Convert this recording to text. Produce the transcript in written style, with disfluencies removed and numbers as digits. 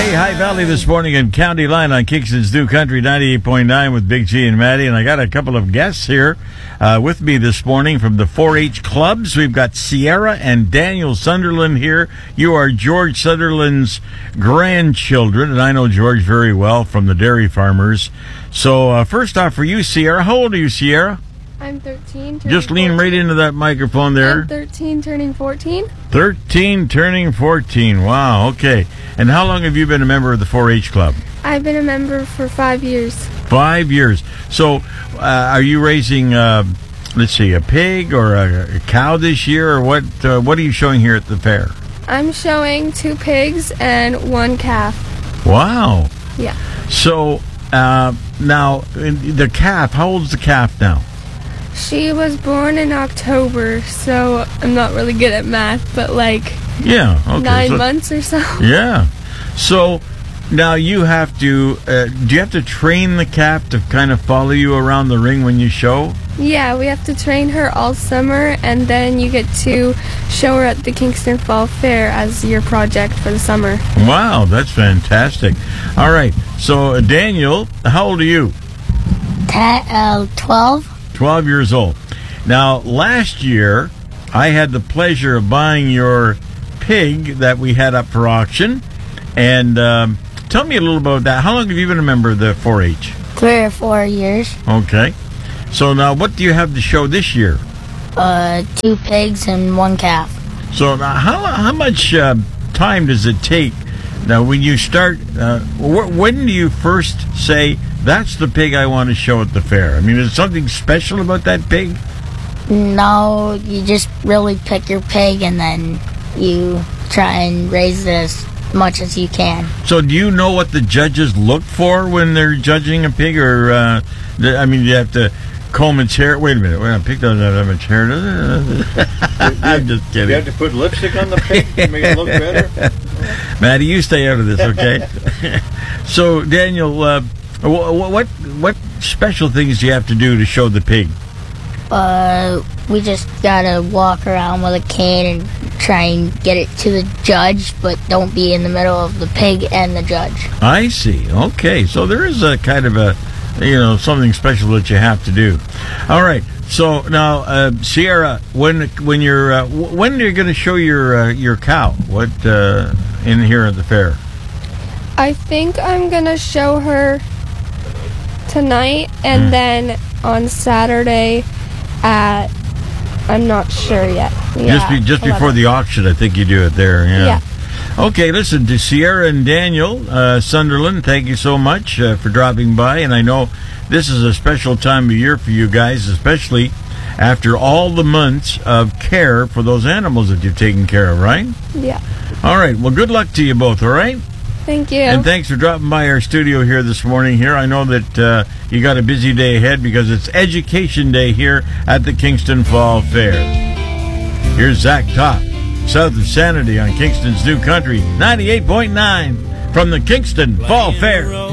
Hey, High Valley this morning in County Line on Kingston's New Country 98.9 with Big G and Maddie. And I got a couple of guests here with me this morning from the 4-H clubs. We've got Sierra and Daniel Sunderland here. You are George Sunderland's grandchildren, and I know George very well from the dairy farmers. So first off, for you, Sierra, how old are you, Sierra? I'm 13. Just lean 14. Right into that microphone there. I'm 13, turning 14. 13, turning 14. Wow, okay. And how long have you been a member of the 4-H club? I've been a member for 5 years. 5 years. So are you raising, let's see, a pig or a cow this year? Or what are you showing here at the fair? I'm showing 2 pigs and 1 calf. Wow. Yeah. So now, the calf, how old is the calf now? She was born in October, so I'm not really good at math, but yeah, okay. 9 months or so. Yeah. So now you have to, do you have to train the calf to kind of follow you around the ring when you show? Yeah, we have to train her all summer, and then you get to show her at the Kingston Fall Fair as your project for the summer. Wow, that's fantastic. All right, so Daniel, how old are you? 12. 12 years old. Now, last year, I had the pleasure of buying your pig that we had up for auction. And tell me a little about that. How long have you been a member of the 4-H? 3 or 4 years. Okay. So now, what do you have to show this year? 2 pigs and 1 calf. So now, how much time does it take? Now, when you start, when do you first say, that's the pig I want to show at the fair? I mean, is there something special about that pig? No, you just really pick your pig and then you try and raise it as much as you can. So do you know what the judges look for when they're judging a pig? Or, I mean, you have to comb its hair. Wait a minute. A pig doesn't have that much hair, does it? I'm just kidding. You have to put lipstick on the pig to make it look better? Maddie, you stay out of this, okay? So, Daniel, what special things do you have to do to show the pig? We just gotta walk around with a cane and try and get it to the judge, but don't be in the middle of the pig and the judge. I see. Okay, so there is a kind of a, something special that you have to do. All right. So now, Sierra, when are you going to show your cow? What in here at the fair? I think I'm going to show her tonight, and then on Saturday at, I'm not sure yet. Yeah, just before the auction, I think you do it there. Yeah. Okay, listen, to Sierra and Daniel Sunderland, thank you so much for dropping by. And I know this is a special time of year for you guys, especially after all the months of care for those animals that you've taken care of, right? Yeah. All right, well, good luck to you both, all right? Thank you. And thanks for dropping by our studio here this morning here. I know that you got a busy day ahead because it's Education Day here at the Kingston Fall Fair. Here's Zach Top, South of Sanity on Kingston's New Country 98.9 from the Kingston Fall Fair.